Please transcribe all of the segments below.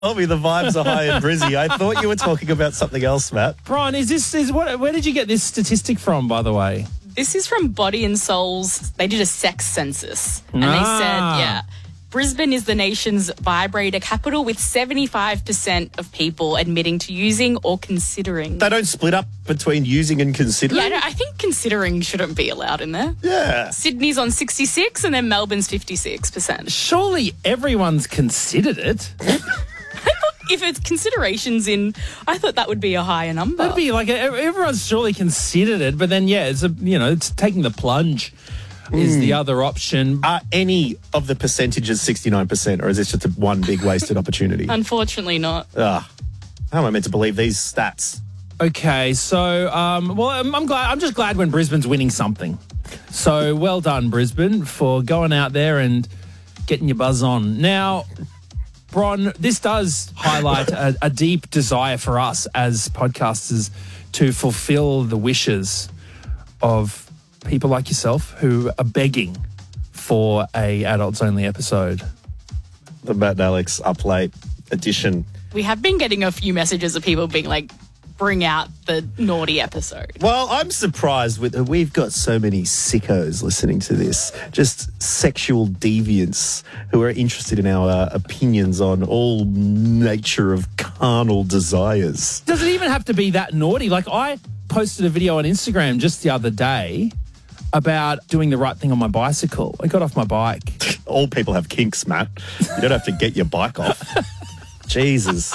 Tell me the vibes are high in Brizzy. I thought you were talking about something else, Matt. Brian, where did you get this statistic from, by the way? This is from Body and Soul's. They did a sex census. And they said, Brisbane is the nation's vibrator capital with 75% of people admitting to using or considering. They don't split up between using and considering? Yeah, I think considering shouldn't be allowed in there. Yeah. Sydney's on 66 and then Melbourne's 56%. Surely everyone's considered it. If it's considerations in, I thought that would be a higher number. That'd be like everyone's surely considered it, but then it's taking the plunge is the other option. Are any of the percentages 69%, or is this just one big wasted opportunity? Unfortunately not. How am I meant to believe these stats? Okay, so I'm just glad when Brisbane's winning something. So well done, Brisbane, for going out there and getting your buzz on. Now, Bron, this does highlight a deep desire for us as podcasters to fulfill the wishes of people like yourself who are begging for a adults only episode. The Matt and Alex Up Late edition. We have been getting a few messages of people being like, bring out the naughty episode. Well, I'm surprised we've got so many sickos listening to this, just sexual deviants who are interested in our opinions on all nature of carnal desires. Does it even have to be that naughty? Like, I posted a video on Instagram just the other day about doing the right thing on my bicycle. I got off my bike. All people have kinks, Matt. You don't have to get your bike off. Jesus.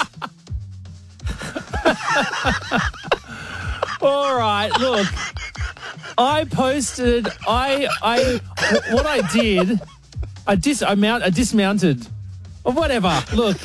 All right, look. I posted. What I did. I dismounted. Or whatever. Look.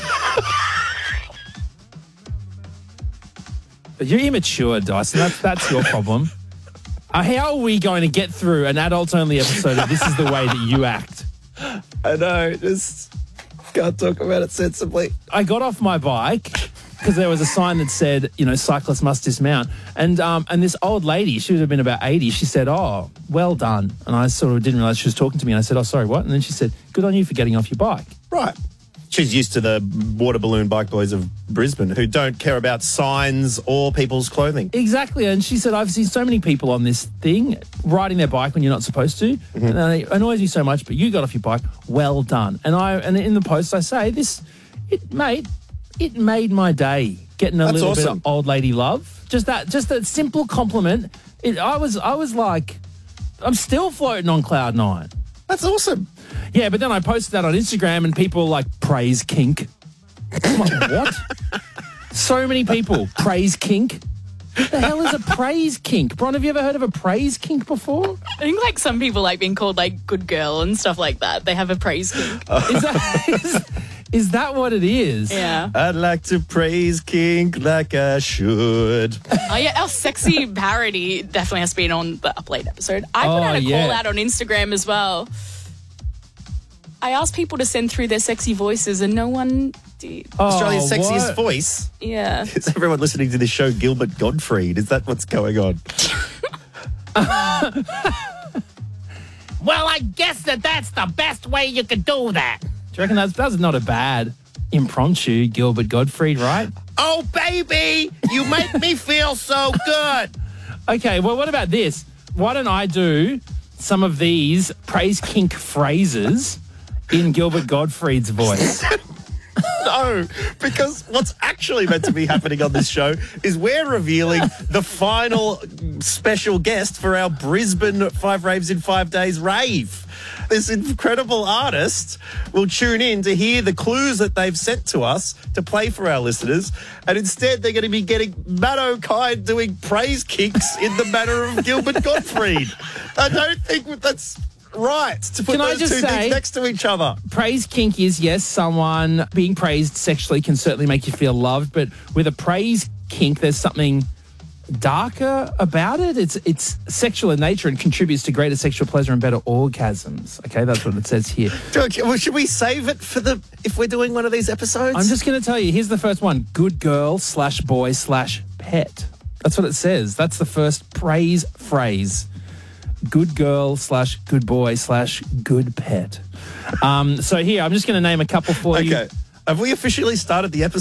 But you're immature, Dyson. That's your problem. How are we going to get through an adults-only episode if this is the way that you act? I know, just can't talk about it sensibly. I got off my bike because there was a sign that said, cyclists must dismount. And this old lady, she would have been about 80, she said, oh, well done. And I sort of didn't realise she was talking to me. And I said, oh, sorry, what? And then she said, good on you for getting off your bike. Right. She's used to the water balloon bike boys of Brisbane who don't care about signs or people's clothing. Exactly. And she said, I've seen so many people on this thing riding their bike when you're not supposed to. Mm-hmm. And it annoys me so much, but you got off your bike. Well done. And in the post I say, it made my day getting a little bit of old lady love. Just that simple compliment. I was like, I'm still floating on cloud nine. That's awesome. Yeah, but then I posted that on Instagram and people like, praise kink. I'm like, what? So many people, praise kink. What the hell is a praise kink? Bron, have you ever heard of a praise kink before? I think like some people like being called like good girl and stuff like that. They have a praise kink. Is that what it is? Yeah. I'd like to praise kink like I should. Oh, yeah, our sexy parody definitely has been on the Up Late episode. I put out a call out on Instagram as well. I asked people to send through their sexy voices and no one did. Australia's sexiest voice? Yeah. Is everyone listening to this show Gilbert Gottfried? Is that what's going on? Well, I guess that's the best way you could do that. Do you reckon that's not a bad impromptu Gilbert Gottfried, right? Oh, baby, you make me feel so good. Okay, well, what about this? Why don't I do some of these praise kink phrases in Gilbert Gottfried's voice? No, because what's actually meant to be happening on this show is we're revealing the final special guest for our Brisbane 5 Raves in 5 Days rave. This incredible artist will tune in to hear the clues that they've sent to us to play for our listeners, and instead they're going to be getting Matt O'Kine doing praise kicks in the manner of Gilbert Gottfried. I don't think that's right to put those two things next to each other. Praise kink is, yes, someone being praised sexually can certainly make you feel loved, but with a praise kink, there's something darker about it. It's sexual in nature and contributes to greater sexual pleasure and better orgasms. Okay, that's what it says here. Well, should we save it for if we're doing one of these episodes? I'm just going to tell you, here's the first one. Good girl / boy / pet. That's what it says. That's the first praise phrase. Good girl / good boy / good pet. So here, I'm just going to name a couple for you. Have we officially started the episode?